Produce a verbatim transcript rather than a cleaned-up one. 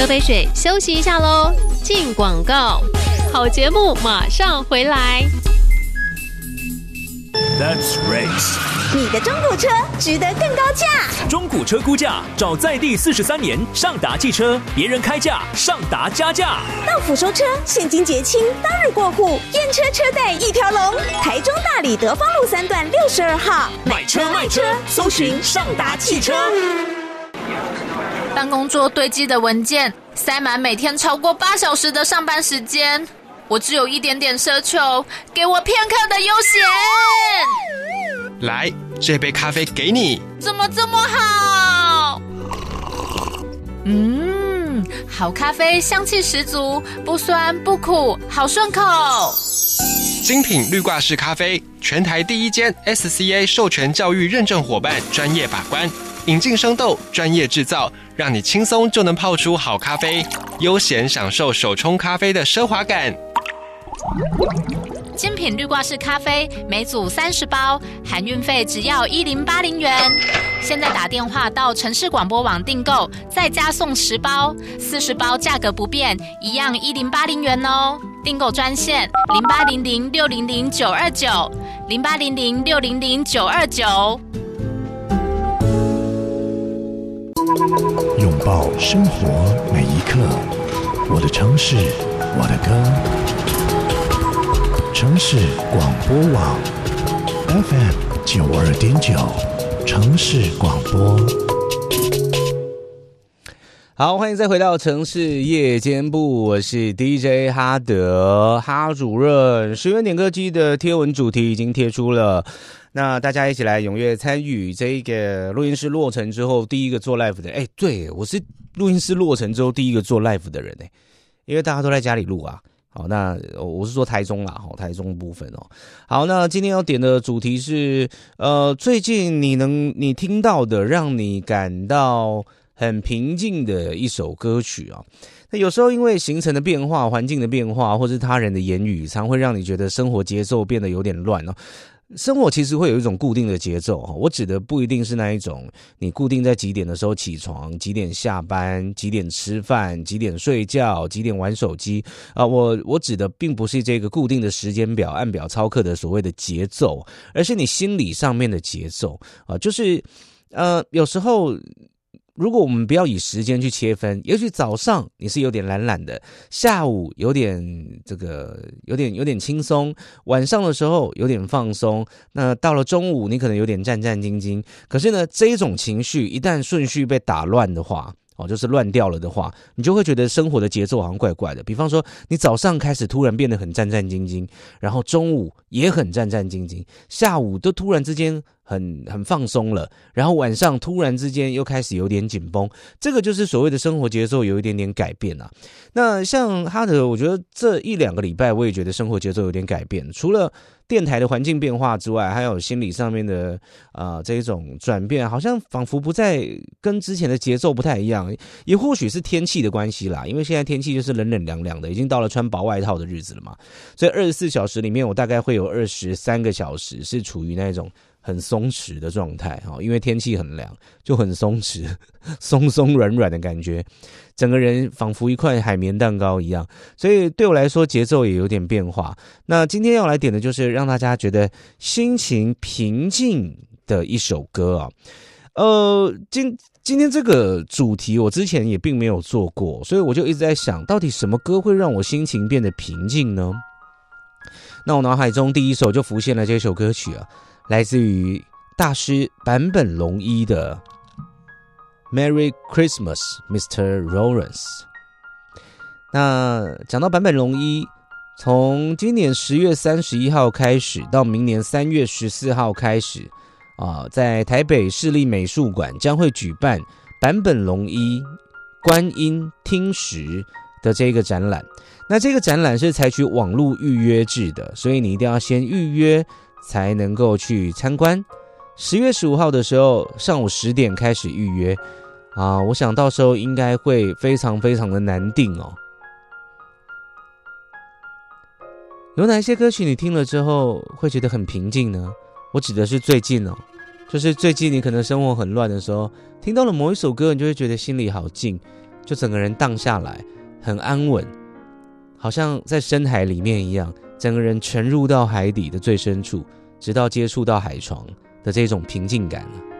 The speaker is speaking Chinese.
喝杯水，休息一下喽。进广告，好节目马上回来。 That's race。 你的中古车值得更高价。 中古车估价找在地四十三年上达汽车，别人开价，上达加价。 到府收车，现金结清，当日过户，验车车贷一条龙。台中大里德芳路三段六十二号， 买车卖车，搜寻上达汽车。 办公桌堆积的文件，塞满每天超过八小时的上班时间。我只有一点点奢求，给我片刻的悠闲。 来，这杯咖啡给你。 怎么这么好？嗯，好咖啡香气十足，不酸不苦，好顺口。 精品绿挂式咖啡，全台第一间 S C A 授权教育认证伙伴，专业把关，引进生豆，专业制造，让你轻松就能泡出好咖啡，悠闲享受手冲咖啡的奢华感。 精品绿挂式咖啡每组三十包，含运费只要一零八零元。现在打电话到城市广播网订购，再加送十包，四十包价格不变，一样一零八零元哦。订购专线零八零零六零零九二九零八零零六零零九二九。 拥抱生活每一刻，我的城市，我的歌。城市广播网 F M 九二点九，城市广播。 好，欢迎再回到城市夜间部，我是 D J 哈德哈主任。十元点歌机的贴文主题已经贴出了，那大家一起来踊跃参与这个录音室落成之后第一个做 live 的。哎，对，我是录音室落成之后第一个做 live 的人哎，因为大家都在家里录啊。好，那我是说台中啦，台中部分哦。好，那今天要点的主题是，呃，最近你能你听到的让你感到很平静的一首歌曲啊。那有时候因为行程的变化、环境的变化，或是他人的言语，常会让你觉得生活节奏变得有点乱哦。生活其实会有一种固定的节奏，我指的不一定是那一种你固定在几点的时候起床，几点下班，几点吃饭，几点睡觉，几点玩手机啊。我我指的并不是这个固定的时间表按表操课的所谓的节奏，而是你心理上面的节奏啊。就是呃有时候如果我们不要以时间去切分，也许早上你是有点懒懒的，下午有点这个有点有点轻松，晚上的时候有点放松，那到了中午你可能有点战战兢兢。可是呢，这一种情绪一旦顺序被打乱的话，哦，就是乱掉了的话，你就会觉得生活的节奏好像怪怪的。比方说，你早上开始突然变得很战战兢兢，然后中午也很战战兢兢，下午都突然之间很很放松了，然后晚上突然之间又开始有点紧绷，这个就是所谓的生活节奏有一点点改变啊。那像哈德，我觉得这一两个礼拜我也觉得生活节奏有点改变，除了电台的环境变化之外，还有心理上面的啊、呃、这种转变，好像仿佛不再跟之前的节奏不太一样，也或许是天气的关系啦，因为现在天气就是冷冷凉凉的，已经到了穿薄外套的日子了嘛，所以二十四小时里面我大概会有二十三个小时是处于那种很松弛的状态，因为天气很凉，就很松弛，松松软软的感觉，整个人仿佛一块海绵蛋糕一样，所以对我来说节奏也有点变化。那今天要来点的就是让大家觉得心情平静的一首歌啊。呃，今今天这个主题我之前也并没有做过，所以我就一直在想，到底什么歌会让我心情变得平静呢？那我脑海中第一首就浮现了这首歌曲啊，来自于大师坂本龙一的 Merry Christmas Mister Lawrence。 那讲到坂本龙一，从今年十月三十一号开始到明年三月十四号开始啊，在台北市立美术馆将会举办坂本龙一观音听石的这个展览。那这个展览是采取网络预约制的，所以你一定要先预约才能够去参观。十月十五号的时候上午十点开始预约啊，我想到时候应该会非常非常的难订哦。有哪些歌曲你听了之后会觉得很平静呢？我指的是最近哦，就是最近你可能生活很乱的时候，听到了某一首歌，你就会觉得心里好静， 就整个人荡下来，很安稳，好像在深海里面一样，整个人沉入到海底的最深处，直到接触到海床的这种平静感。